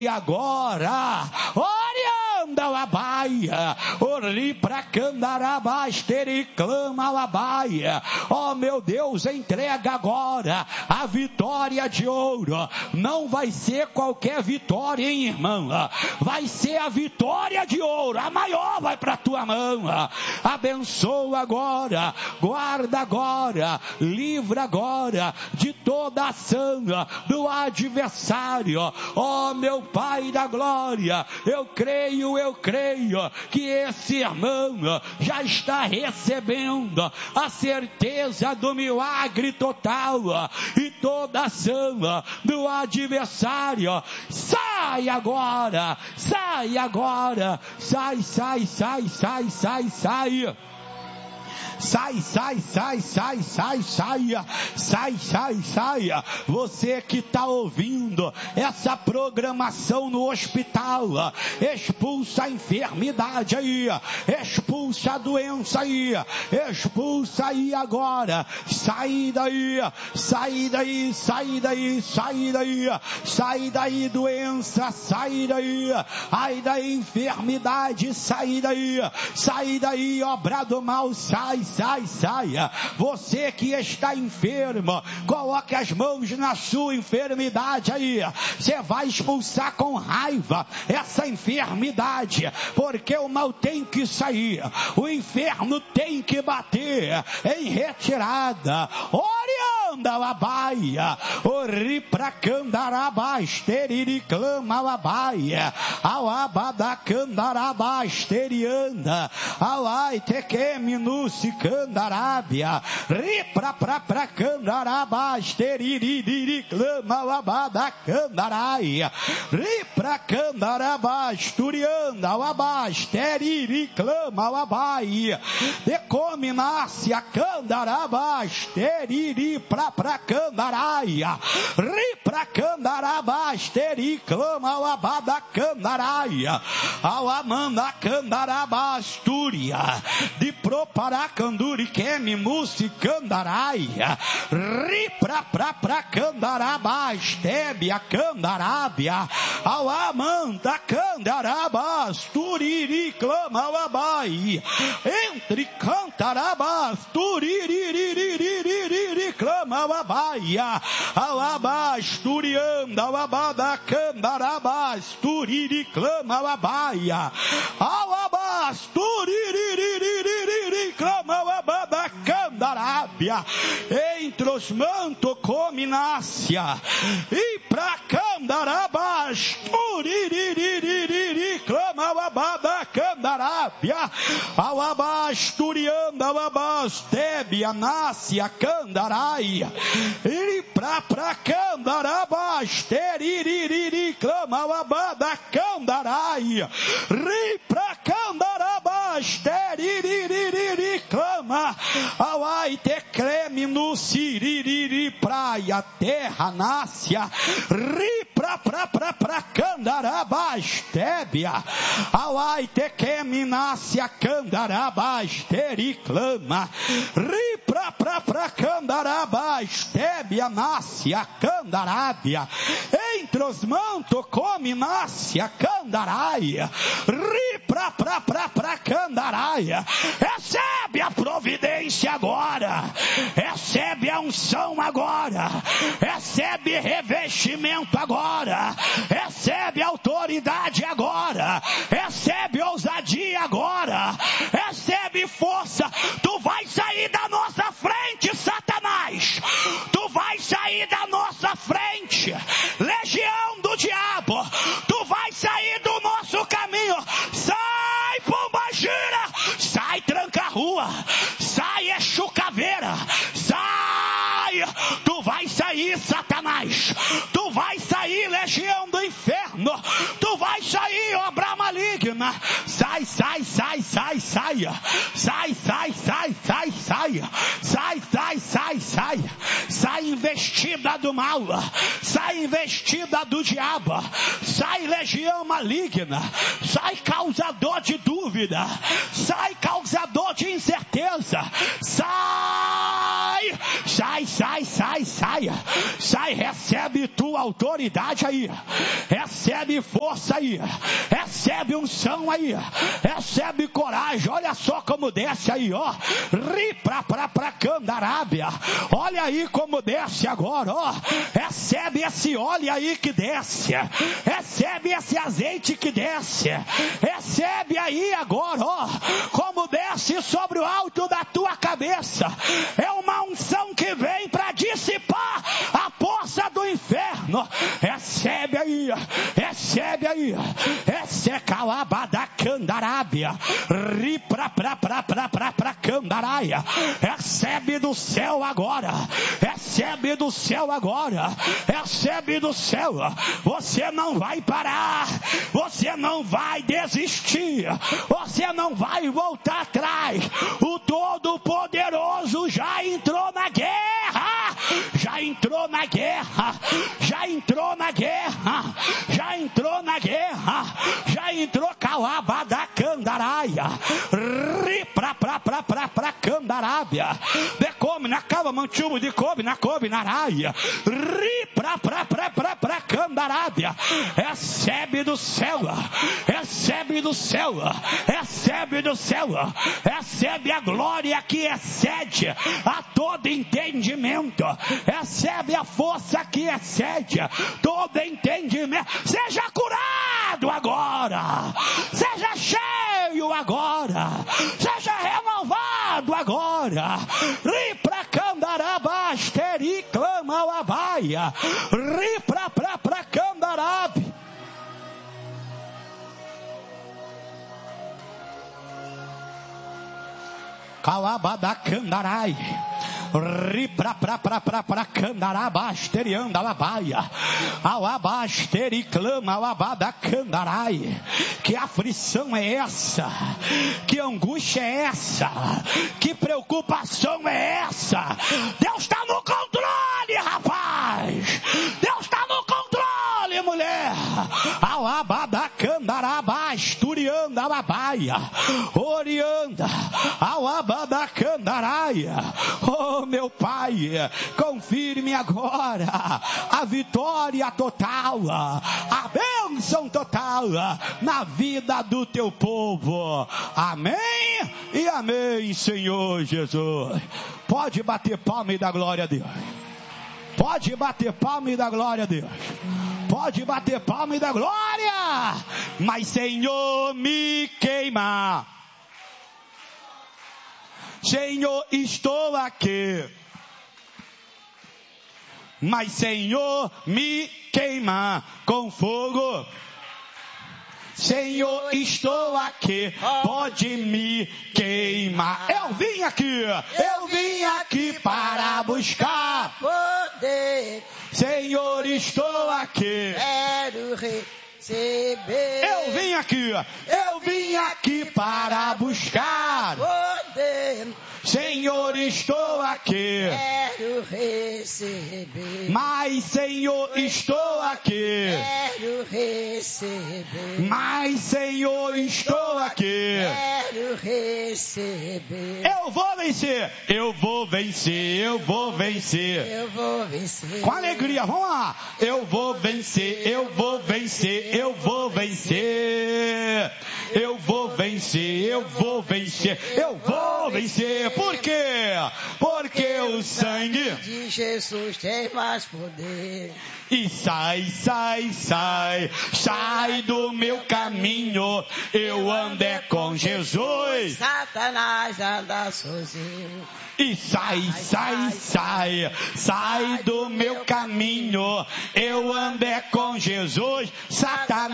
E agora, orianda a baia, ori pra candarabasteri clama a baia. Ó meu Deus, entrega agora a vitória de ouro. Não vai ser qualquer vitória, hein, irmão? Vai ser a vitória de ouro, a maior vai pra tua mão. Abençoa agora, guarda agora, livra agora de toda ação do adversário. Ó meu Pai da glória, eu creio que esse irmão já está recebendo a certeza do milagre total, e toda ação do adversário sai agora, sai, você que está ouvindo essa programação no hospital, expulsa a enfermidade aí, expulsa a doença aí, expulsa aí agora, sai daí doença, sai daí, ai da enfermidade, sai daí, obra do mal, sai. Você que está enfermo, coloque as mãos na sua enfermidade aí. Você vai expulsar com raiva essa enfermidade, porque o mal tem que sair, o inferno tem que bater em retirada. Orianda a baia, ori pra candarabasteri clama a baia, alabada candarabasterianda, alai tequeminusi candarábia, ripra pra candarabasteri clama labada candaraia, ripra candarabasturianda labasteri clama labaia, decominácia candarabasteri pra candaraia, ripra candarabasteri clama labada candaraia, alamanda candarabastúria, de proparacanduri queme musi candaraia, ripra pra candarabastébia candarábia, alamanda candarabasturiri clama labai, entre cantarabasturiri clama labaia, alabasturianda alabada candarabasturiri clama labaia, alabasturiri clama labada candarábia, entre os manto cominácia, e pra candarabasturiri clama labada candarábia, alabasturianda alabastébia nácia candaraia, e pra candarabasteri clama labada candaraia, ri pra candarabasteri clama, alai te creme no siriri praia terra nácia, ri pra candarabastébia, alai te creme nácia candarabasteri clama, ri pra candarabastébia nácia candarábia, entre os manto come nácia candaraia, ri pra candaraia. Recebe a providência agora, recebe a unção agora, recebe revestimento agora, recebe autoridade agora, recebe ousadia agora, recebe força. Tu vai sair da nossa frente, Satanás, tu vai sair da nossa frente, legião do diabo, tu vai sair do nosso caminho. Sai, pombagira, sai, tranca-rua, sai, Exu Caveira, sai, tu vai sair, Satanás, tu vai sair, legião do inferno, tu vai sair, obra maligna, sai, sai, sai, sai, saia, sai, sai, sai, sai, saia, sai, sai, sai, saia, sai investida do mal, sai investida do diabo, sai legião maligna, sai causador de dúvida, sai causador de incerteza, sai, recebe tua autoridade aí, recebe força aí, recebe unção aí, recebe coragem. Olha só como desce aí, ó, pra Candarábia, olha aí como desce agora, ó, recebe esse óleo aí que desce, recebe esse azeite que desce, recebe aí agora, ó, como desce sobre o alto da tua cabeça. É uma unção que vem para dissipar a força do inferno. Recebe aí, calabada Candarábia, pra Candaraia, recebe do céu agora, recebe do céu agora, recebe do céu. Você não vai parar, você não vai desistir, você não vai voltar atrás. O Todo-Poderoso já entrou na guerra, já entrou na guerra, já entrou na guerra, já entrou na guerra, já entrou calabada Candaraia, pra Candarábia, de come na cava manchubo de come na raia, pra Candarábia, recebe do céu, recebe do céu, recebe do céu, recebe a glória que excede a todo entendimento, recebe a força que excede todo entendimento. Seja curado agora, seja cheio agora, seja renovado agora. Pra Candaraba, Asteri, clama o abaia, pra Candarabe. Calabada Candarai, pra Candaraba, Asterianda Alabaia, Alabasteri clama, Alabada Candarai. Que aflição é essa? Que angústia é essa? Que preocupação é essa? Deus está no controle, rapaz! Deus está no controle, mulher! Alabada Candaraba, Asturianda Alabaia, Orianda, Alabada Candaraia. Oh meu Pai, confirme agora a vitória total, a bênção total na vida do teu povo. Amém e amém, Senhor Jesus. Pode bater palma e dar glória a Deus. Pode bater palma e dar glória a Deus. Pode bater palma e dar glória. Mas Senhor, me queima. Senhor, estou aqui. Mas Senhor, me queima com fogo. Senhor, estou aqui, pode me queimar. Eu vim aqui para buscar poder. Senhor, estou aqui. Quero receber. Eu vim aqui para buscar poder. Senhor, estou aqui. Quero receber. Mas Senhor, estou aqui. Quero receber. Mas Senhor, estou aqui. Quero receber. Eu vou vencer. Eu vou vencer. Eu vou vencer. Eu vou vencer. Com alegria, vamos lá. Eu vou vencer. Eu vou vencer. Eu vou vencer. Eu vou vencer. Eu vou vencer. Eu vou vencer. Por quê? Porque o sangue de Jesus tem mais poder. E sai do meu caminho. Eu ando é com Jesus. Satanás anda sozinho. E sai do meu caminho. Eu ando é com Jesus. Satanás